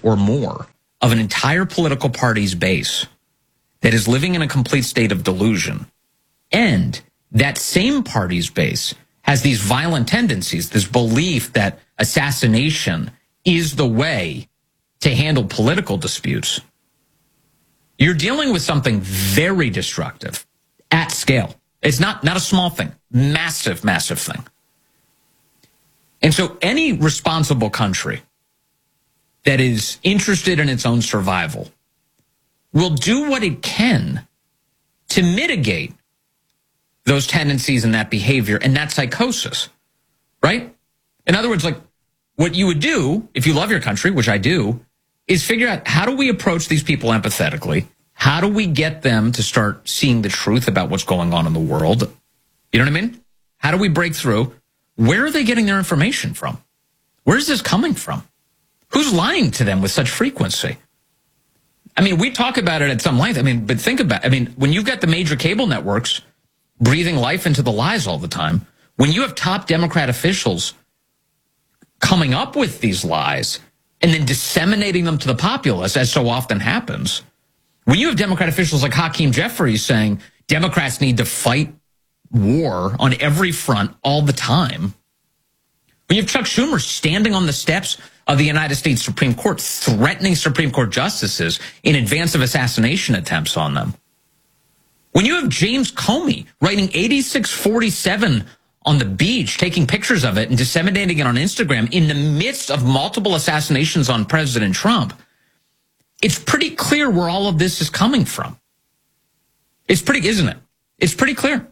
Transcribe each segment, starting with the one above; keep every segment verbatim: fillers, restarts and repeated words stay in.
or more of an entire political party's base that is living in a complete state of delusion, and that same party's base has these violent tendencies, this belief that assassination is the way to handle political disputes, you're dealing with something very destructive at scale. It's not, not a small thing, massive, massive thing. And so any responsible country that is interested in its own survival will do what it can to mitigate those tendencies and that behavior and that psychosis, right? In other words, like what you would do if you love your country, which I do, is figure out how do we approach these people empathetically? How do we get them to start seeing the truth about what's going on in the world? You know what I mean? How do we break through? Where are they getting their information from? Where is this coming from? Who's lying to them with such frequency? I mean, we talk about it at some length. I mean, but think about it. I mean, when you've got the major cable networks breathing life into the lies all the time, when you have top Democrat officials coming up with these lies and then disseminating them to the populace, as so often happens, when you have Democrat officials like Hakeem Jeffries saying Democrats need to fight war on every front all the time, when you have Chuck Schumer standing on the steps of the United States Supreme Court threatening Supreme Court justices in advance of assassination attempts on them, when you have James Comey writing eighty-six forty-seven on the beach, taking pictures of it and disseminating it on Instagram in the midst of multiple assassinations on President Trump, it's pretty clear where all of this is coming from. It's pretty, isn't it? It's pretty clear.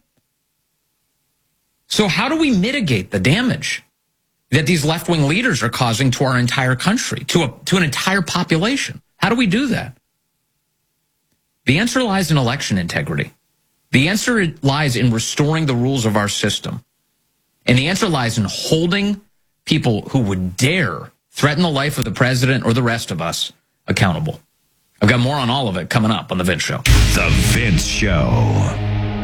So how do we mitigate the damage that these left-wing leaders are causing to our entire country, to a, to an entire population? How do we do that? The answer lies in election integrity. The answer lies in restoring the rules of our system. And the answer lies in holding people who would dare threaten the life of the president or the rest of us accountable. I've got more on all of it coming up on The Vince Show. The Vince Show.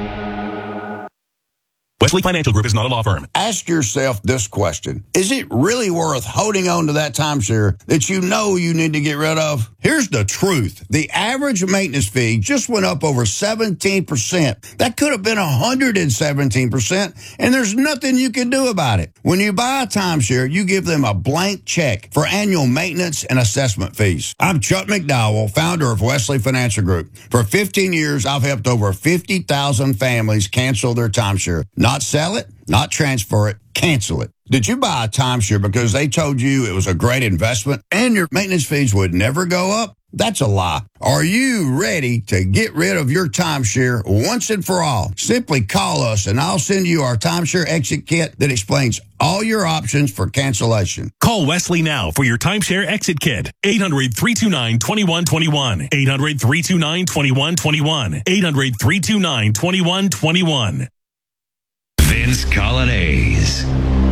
Wesley Financial Group is not a law firm. Ask yourself this question. Is it really worth holding on to that timeshare that you know you need to get rid of? Here's the truth. The average maintenance fee just went up over seventeen percent. That could have been one hundred seventeen percent, and there's nothing you can do about it. When you buy a timeshare, you give them a blank check for annual maintenance and assessment fees. I'm Chuck McDowell, founder of Wesley Financial Group. For fifteen years, I've helped over fifty thousand families cancel their timeshare. Not sell it, not transfer it, cancel it. Did you buy a timeshare because they told you it was a great investment and your maintenance fees would never go up? That's a lie. Are you ready to get rid of your timeshare once and for all? Simply call us and I'll send you our timeshare exit kit that explains all your options for cancellation. Call Wesley now for your timeshare exit kit. eight hundred, three two nine, two one two one. eight hundred, three two nine, two one two one. eight hundred, three two nine, two one two one. Vince Coglianese.